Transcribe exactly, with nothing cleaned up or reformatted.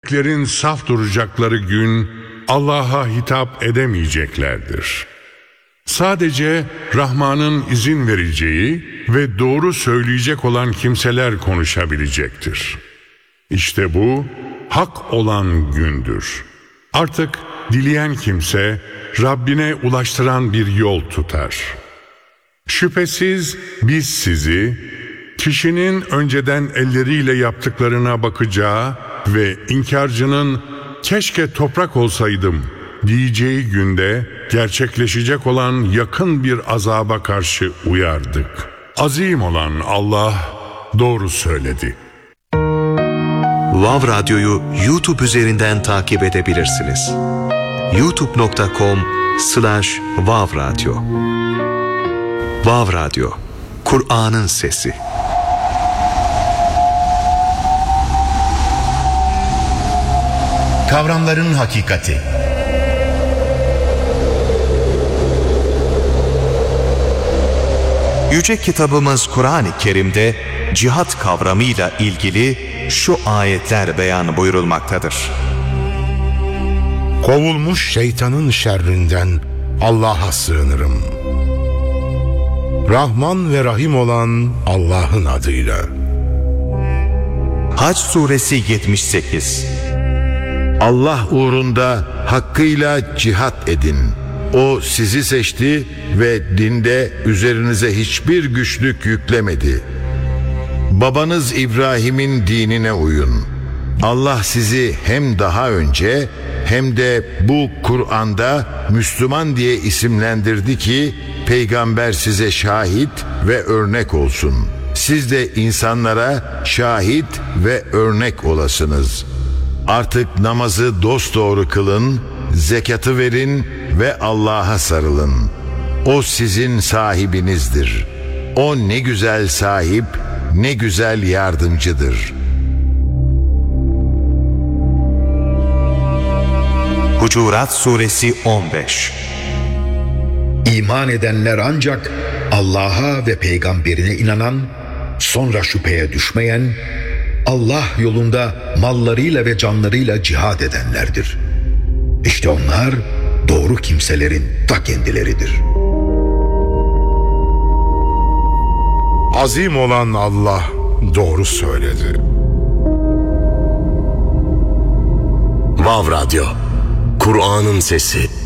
Meleklerin saf duracakları gün Allah'a hitap edemeyeceklerdir. Sadece Rahman'ın izin vereceği ve doğru söyleyecek olan kimseler konuşabilecektir. İşte bu hak olan gündür. Artık dileyen kimse Rabbine ulaştıran bir yol tutar. Şüphesiz biz sizi kişinin önceden elleriyle yaptıklarına bakacağı ve inkarcının keşke toprak olsaydım diyeceği günde gerçekleşecek olan yakın bir azaba karşı uyardık. Azim olan Allah doğru söyledi. Vav Radyo'yu YouTube üzerinden takip edebilirsiniz. youtube nokta com slash vav radyo. Vav Radyo, Kur'an'ın sesi. Kavramların hakikati. Yüce kitabımız Kur'an-ı Kerim'de cihat kavramıyla ilgili şu ayetler beyan buyurulmaktadır. Kovulmuş şeytanın şerrinden Allah'a sığınırım. Rahman ve Rahim olan Allah'ın adıyla. Hac suresi yetmiş sekiz. Allah uğrunda hakkıyla cihat edin. O sizi seçti ve dinde üzerinize hiçbir güçlük yüklemedi. Babanız İbrahim'in dinine uyun. Allah sizi hem daha önce hem de bu Kur'an'da Müslüman diye isimlendirdi ki peygamber size şahit ve örnek olsun. Siz de insanlara şahit ve örnek olasınız. Artık namazı dosdoğru kılın, zekatı verin ve Allah'a sarılın. O sizin sahibinizdir. O ne güzel sahip, ne güzel yardımcıdır. Hucurat suresi on beş. İman edenler ancak Allah'a ve peygamberine inanan, sonra şüpheye düşmeyen, Allah yolunda mallarıyla ve canlarıyla cihad edenlerdir. İşte onlar doğru kimselerin ta kendileridir. Azim olan Allah doğru söyledi. Vav Radyo, Kur'an'ın sesi.